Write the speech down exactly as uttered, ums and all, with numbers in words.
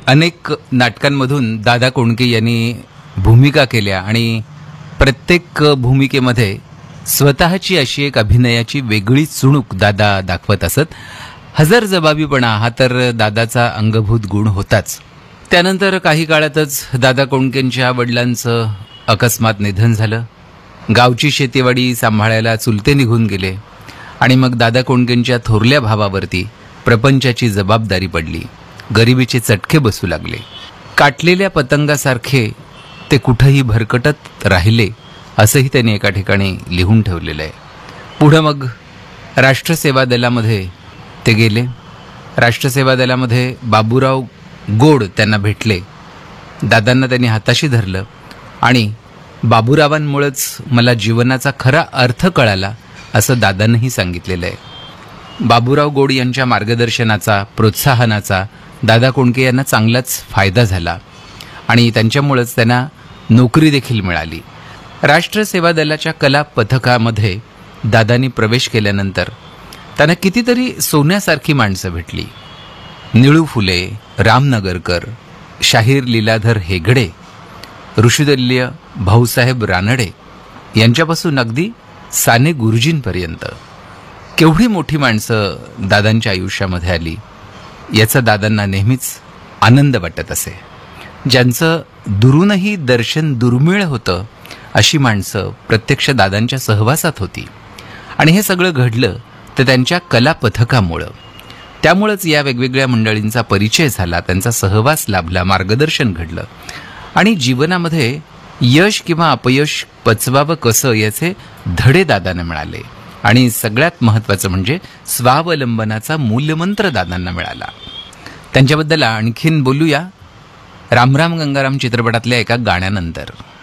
अनेक नाटकांमधून दादा कोंडके यांनी भूमिका केल्या आणि प्रत्येक भूमिकेमध्ये स्वतःची अशी एक अभिनयाची वेगळी चुणूक दादा दाखवत असत. हजरजबाबीपणा हा तर दादाचा अंगभूत गुण होताच. त्यानंतर काही काळातच दादा कोंडकेंच्या वडिलांचं अकस्मात निधन झालं. गावची शेतीवाडी सांभाळायला चुलते निघून गेले आणि मग दादा कोंडकेंच्या थोरल्या भावावरती प्रपंचाची जबाबदारी पडली. गरिबीचे चटके बसू लागले. काटलेल्या पतंगासारखे ते कुठंही भरकटत राहिले असंही त्यांनी एका ठिकाणी लिहून ठेवलेलं आहे. पुढं मग राष्ट्रसेवा दलामध्ये ते गेले. राष्ट्रसेवा दलामध्ये बाबूराव गोड त्यांना भेटले. दादांना त्यांनी हाताशी धरलं आणि बाबूरावांमुळेच मला जीवनाचा खरा अर्थ कळाला असं दादांनीही सांगितलेलं आहे. बाबूराव गोड यांच्या मार्गदर्शनाचा, प्रोत्साहनाचा दादा कोंडके यांना चांगलाच फायदा झाला आणि त्यांच्यामुळेच त्यांना नोकरी देखील मिळाली. राष्ट्रसेवा दलाच्या कला पथकामध्ये दादांनी प्रवेश केल्यानंतर त्यांना कितीतरी सोन्यासारखी माणसं भेटली. निळू फुले, रामनगरकर, शाहीर लीलाधर हेगडे, ऋषिदल्य भाऊसाहेब रानडे यांच्यापासून अगदी साने गुरुजींपर्यंत केवढी मोठी माणसं दादांच्या आयुष्यामध्ये आली याचा दादांना नेहमीच आनंद वाटत असे. ज्यांचं दुरूनही दर्शन दुर्मिळ होतं अशी माणसं प्रत्यक्ष दादांच्या सहवासात होती आणि हे सगळं घडलं तर त्यांच्या कला पथकामुळं. त्यामुळंच या वेगवेगळ्या मंडळींचा परिचय झाला, त्यांचा सहवास लाभला, मार्गदर्शन घडलं आणि जीवनामध्ये यश किंवा अपयश पचवावं कसं याचे धडे दादांना मिळाले आणि सगळ्यात महत्त्वाचं म्हणजे स्वावलंबनाचा मूलमंत्र दादांना मिळाला. त्यांच्याबद्दल आणखीन बोलूया रामराम गंगाराम चित्रपटातल्या एका गाण्यानंतर.